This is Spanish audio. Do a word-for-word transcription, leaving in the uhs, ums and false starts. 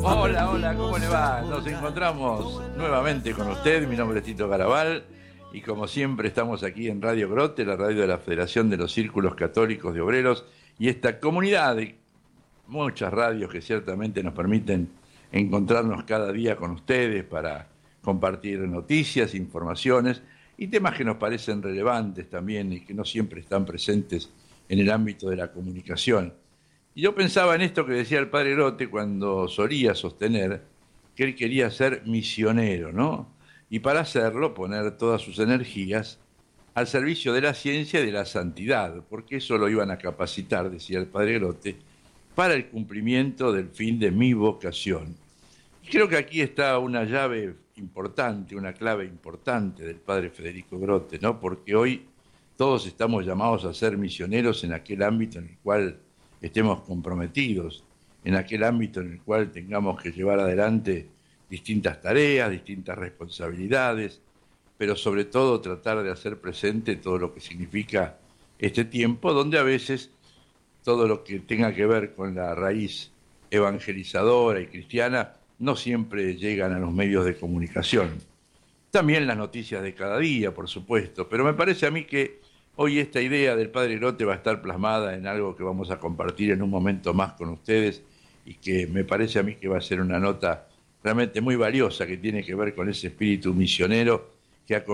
Hola, hola, ¿cómo le va? Nos encontramos nuevamente con usted. Mi nombre es Tito Garabal y como siempre estamos aquí en Radio Grote, la radio de la Federación de los Círculos Católicos de Obreros y esta comunidad de muchas radios que ciertamente nos permiten encontrarnos cada día con ustedes para compartir noticias, informaciones y temas que nos parecen relevantes también y que no siempre están presentes en el ámbito de la comunicación. Y yo pensaba en esto que decía el padre Grote cuando solía sostener que él quería ser misionero, ¿no? Y para hacerlo poner todas sus energías al servicio de la ciencia y de la santidad, porque eso lo iban a capacitar, decía el padre Grote, para el cumplimiento del fin de mi vocación. Y creo que aquí está una llave importante, una clave importante del padre Federico Grote, ¿no? Porque hoy todos estamos llamados a ser misioneros en aquel ámbito en el cual estemos comprometidos, en aquel ámbito en el cual tengamos que llevar adelante distintas tareas, distintas responsabilidades, pero sobre todo tratar de hacer presente todo lo que significa este tiempo, donde a veces todo lo que tenga que ver con la raíz evangelizadora y cristiana no siempre llegan a los medios de comunicación. También las noticias de cada día, por supuesto, pero me parece a mí que hoy esta idea del padre Grote va a estar plasmada en algo que vamos a compartir en un momento más con ustedes y que me parece a mí que va a ser una nota realmente muy valiosa que tiene que ver con ese espíritu misionero que ha